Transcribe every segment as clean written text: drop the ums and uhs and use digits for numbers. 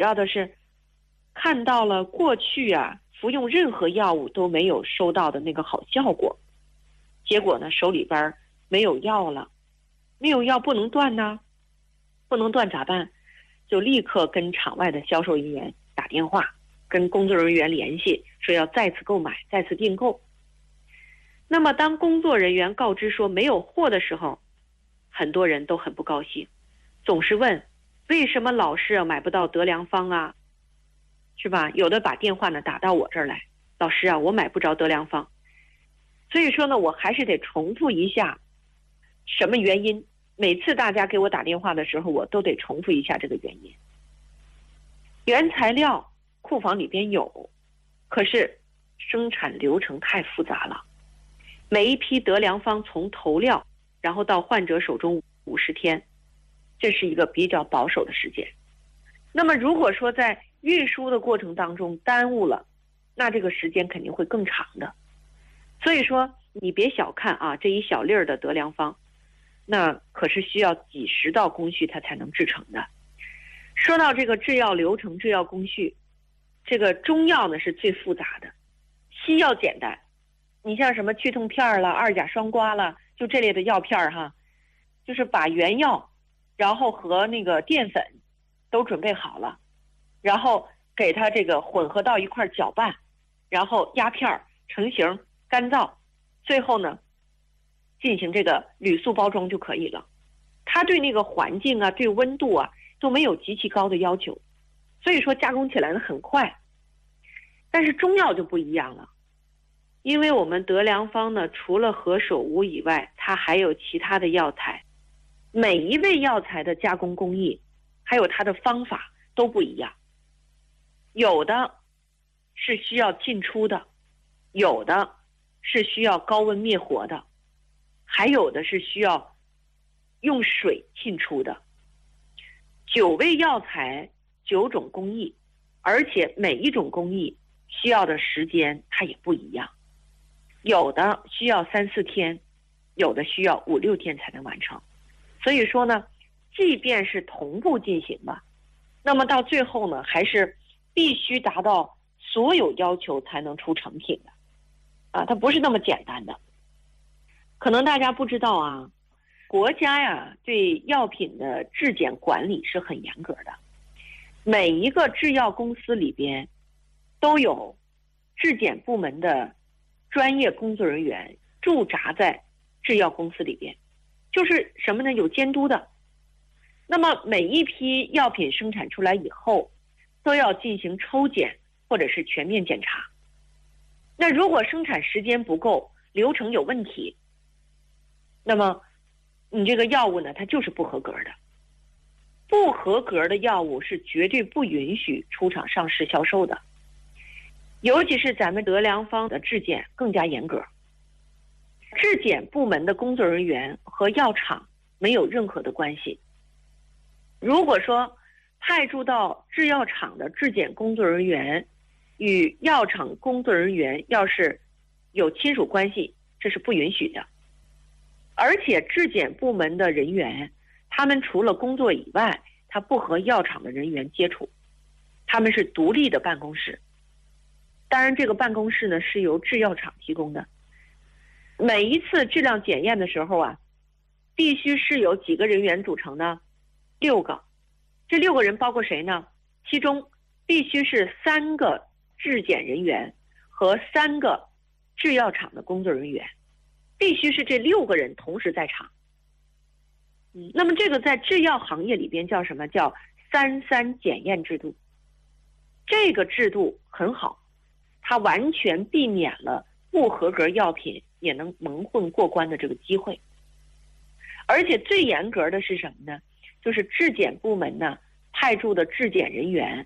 要的是看到了过去服用任何药物都没有收到的那个好效果，结果呢手里边没有药了，没有药不能断呢，不能断咋办？就立刻跟场外的销售人员打电话，跟工作人员联系，说要再次购买，再次订购。那么当工作人员告知说没有货的时候，很多人都很不高兴，总是问为什么老是买不到德良方啊，是吧？有的把电话呢打到我这儿来，老师啊，我买不着德良方。所以说呢，我还是得重复一下什么原因。每次大家给我打电话的时候，我都得重复一下这个原因。原材料库房里边有，可是生产流程太复杂了。每一批德良方从投料然后到患者手中50天，这是一个比较保守的时间。那么如果说在运输的过程当中耽误了，那这个时间肯定会更长的。所以说你别小看这一小粒儿的德良方，那可是需要几十道工序它才能制成的。说到这个制药流程、制药工序，这个中药呢是最复杂的，西药简单。你像什么去痛片了、2甲双胍了，就这类的药片就是把原药然后和那个淀粉都准备好了，然后给它这个混合到一块搅拌，然后压片成型干燥，最后呢进行这个铝塑包装就可以了。它对那个环境对温度都没有极其高的要求，所以说加工起来呢很快。但是中药就不一样了，因为我们德良方呢除了何首乌以外，它还有其他的药材，每一味药材的加工工艺还有它的方法都不一样，有的是需要浸出的，有的是需要高温灭活的，还有的是需要用水浸出的。9味药材9种工艺，而且每一种工艺需要的时间它也不一样，有的需要3、4天，有的需要5、6天才能完成。所以说呢，即便是同步进行吧，那么到最后呢还是必须达到所有要求才能出成品的它不是那么简单的。可能大家不知道国家对药品的质检管理是很严格的，每一个制药公司里边都有质检部门的专业工作人员驻扎在制药公司里边，就是什么呢？有监督的。那么每一批药品生产出来以后都要进行抽检或者是全面检查。那如果生产时间不够，流程有问题，那么你这个药物呢它就是不合格的。不合格的药物是绝对不允许出厂上市销售的。尤其是咱们德良方的质检更加严格，质检部门的工作人员和药厂没有任何的关系。如果说派驻到制药厂的质检工作人员与药厂工作人员要是有亲属关系，这是不允许的。而且质检部门的人员，他们除了工作以外，他不和药厂的人员接触，他们是独立的办公室。当然这个办公室呢是由制药厂提供的。每一次质量检验的时候必须是由几个人员组成呢？6个。这6个人包括谁呢？其中必须是3个质检人员和3个制药厂的工作人员，必须是这6个人同时在场。那么这个在制药行业里边叫什么？叫3-3检验制度。这个制度很好，它完全避免了不合格药品也能蒙混过关的这个机会。而且最严格的是什么呢？就是质检部门呢派驻的质检人员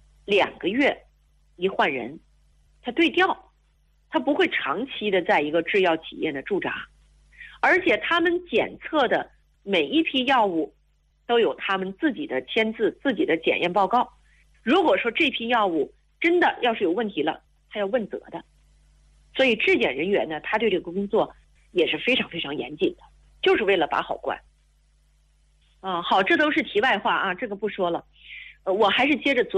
2个月一换人，他对调，他不会长期的在一个制药企业的驻扎。而且他们检测的每一批药物都有他们自己的签字、自己的检验报告。如果说这批药物真的要是有问题了，他要问责的。所以质检人员呢，他对这个工作也是非常非常严谨的，就是为了把好关。好，这都是题外话这个不说了。我还是接着